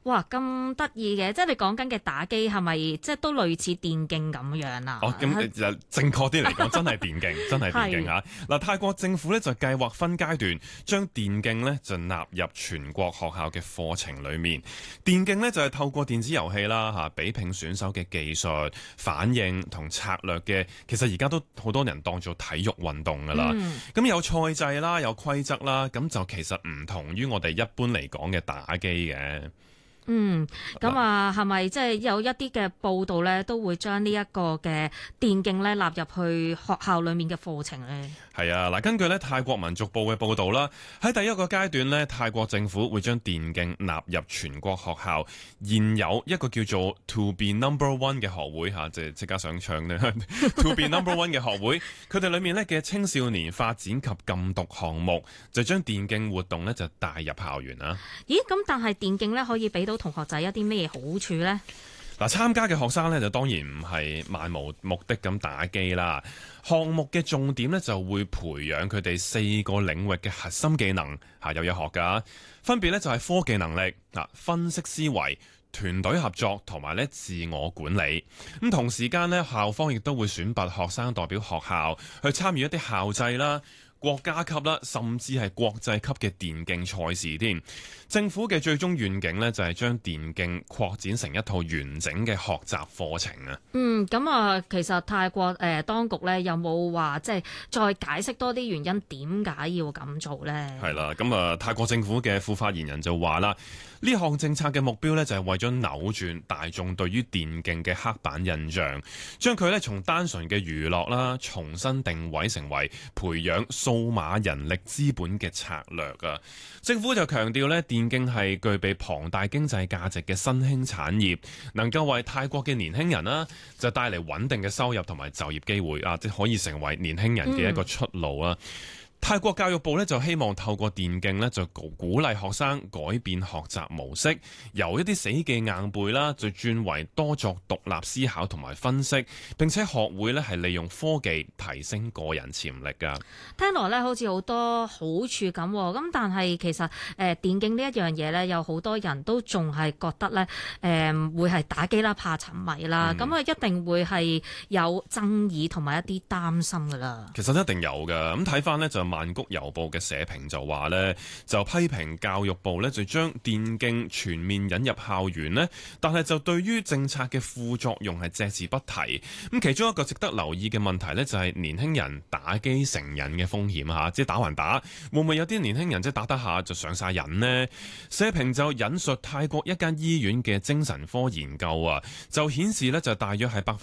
哇，咁得意嘅，即係你講緊嘅打機係咪即係都類似電競咁樣啊？ 哦，咁就正確啲嚟講，真係電競，真係電競嚇。嗱，泰國政府咧就計劃分階段將電競咧就納入全國學校嘅課程裡面。電競咧就係透過電子遊戲啦嚇，比拼選手嘅技術、反應同策略嘅，其實而家都好多人當做體育運動㗎啦。咁有賽制啦，有規則啦，咁就其實唔同於我哋一般嚟講嘅打機嘅。 咁啊，係咪即係有一啲嘅報道咧，都會將呢一個嘅電競咧納入去學校裡面嘅課程咧？ 係啊，嗱，根據咧泰國民族報嘅報導啦，喺第一個階段咧，泰國政府會將電競納入全國學校。現有一個叫做 To Be Number One 嘅學會嚇，即刻想唱呢 To Be Number One 嘅學會，佢哋裏面咧嘅青少年發展及禁毒項目，就將電競活動咧就帶入校園啦。 咦，咁但係電競咧可以俾到同學仔一啲咩好處呢？ 嗱，參加嘅學生咧就當然唔係漫無目的咁打機啦。項目嘅重點咧就會培養佢哋4個領域嘅核心技能嚇，有嘢學㗎。分別咧就係科技能力、分析思維、團隊合作同埋咧自我管理。咁同時間咧，校方亦都會選拔學生代表學校去參與一啲校際啦、國家級啦，甚至係國際級嘅電競賽事添。政府嘅最終願景呢，就係將電競擴展成一套完整嘅學習課程啊。 咁啊，其實泰國當局呢，有冇話即係再解釋多啲原因點解要咁做呢？ 係啦，咁啊，泰國政府嘅副發言人就話啦，呢項政策嘅目標呢，就係為咗扭轉大眾對於電競嘅刻板印象，將佢呢從單純嘅娛樂啦，重新定位成為培養數碼人力資本嘅策略啊！政府就強調咧，電競係具備龐大經濟價值嘅新興產業，能夠為泰國嘅年輕人啦，就帶嚟穩定嘅收入同埋就業機會啊！即可以成為年輕人嘅一個出路啊！泰國教育部咧就希望透過電競咧就鼓勵學生改變學習模式，由一啲死記硬背啦，就轉為多作獨立思考同埋分析，並且學會咧係利用科技提升個人潛力㗎。 聽落咧好似好多好處咁，咁但係其實電競呢一樣嘢咧，有好多人都仲係覺得咧會係打機啦，怕沉迷啦，咁一定會係有爭議同埋一啲擔心㗎啦。 其實一定有㗎，咁睇翻呢就曼谷郵報嘅社評就話呢，就批評教育部呢就將電競全面引入校園呢，但係就對於政策嘅副作用係隻字不提。咁其中一個值得留意嘅問題呢，就係年輕人打機成癮嘅風險嚇，即係打還打，會唔會有啲年輕人即係打得下就上晒癮呢？社評就引述泰國一間醫院嘅精神科研究啊，就顯示呢就大約係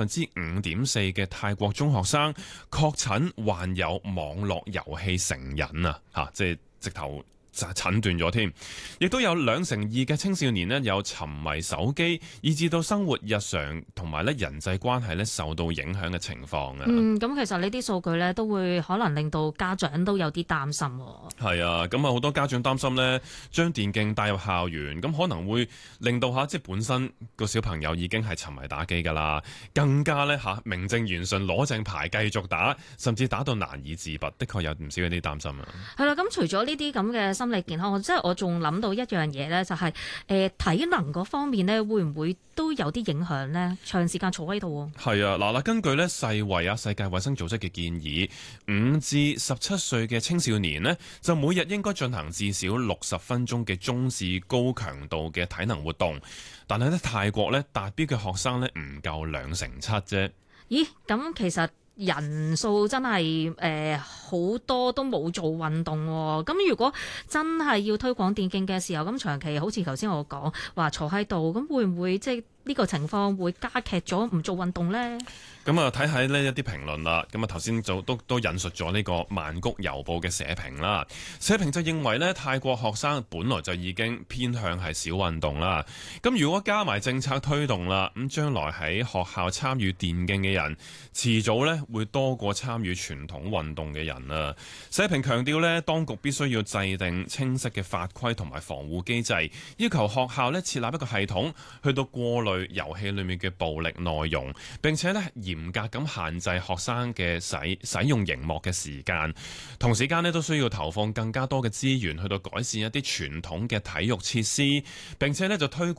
5.4%嘅泰國中學生確診患有網絡遊戲成癮啊！即係直頭診斷咗添，亦都有2成2嘅青少年呢有沉迷手機，以至到生活日常同埋咧人際關係咧受到影響嘅情況啊。 咁其實呢啲數據咧都會可能令到家長都有啲擔心。 係啊，咁啊好多家長擔心呢將電競帶入校園，咁可能會令到即係本身個小朋友已經係沉迷打機㗎啦，更加咧名正言順攞正牌繼續打，甚至打到難以自拔。的確有唔少嗰啲擔心啊。 係啦，咁除咗呢啲咁嘅心理健康，即係我仲諗到一樣嘢咧，就係體能嗰方面咧，會唔會都有啲影響呢？長時間坐喺度。係啊，嗱，根據咧世衛世界衛生組織嘅建議，5至17歲嘅青少年呢，就每日應該進行至少60分鐘嘅中至高強度嘅體能活動。但係咧泰國咧達標嘅學生咧唔夠2成7啫。咦？ 咁其實人數真係好多都冇做運動喎。咁如果真係要推廣電競嘅時候，咁長期好似頭先我講話坐喺度，咁會唔會即係呢個情況會加劇咗唔做運動呢？ 咁啊，睇下呢一啲評論啦。咁啊，頭先就都引述咗呢個曼谷郵報嘅社評啦。社評就認為呢，泰國學生本來就已經偏向係少運動啦。咁如果加埋政策推動啦，咁將來喺學校參與電競嘅人，遲早呢會多過參與傳統運動嘅人啊。社評強調呢，當局必須要制定清晰嘅法規同埋防護機制，要求學校呢設立一個系統，去到過濾遊戲裏面嘅暴力內容，並且呢嚴格咁限制學生嘅使用熒幕嘅時間，同時間呢都需要投放更加多嘅資源去到改善一啲傳統嘅體育設施，並且呢就推廣